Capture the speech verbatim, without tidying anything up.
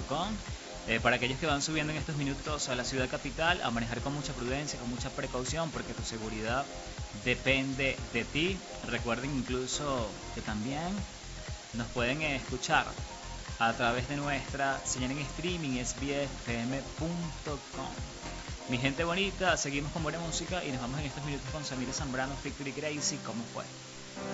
com. Eh, para aquellos que van subiendo en estos minutos a la ciudad capital, a manejar con mucha prudencia, con mucha precaución, porque tu seguridad depende de ti. Recuerden incluso que también nos pueden escuchar a través de nuestra señal en streaming, s b f m punto com. Mi gente bonita, seguimos con buena música y nos vamos en estos minutos con Samira Zambrano, Victory Gracie, ¿cómo fue?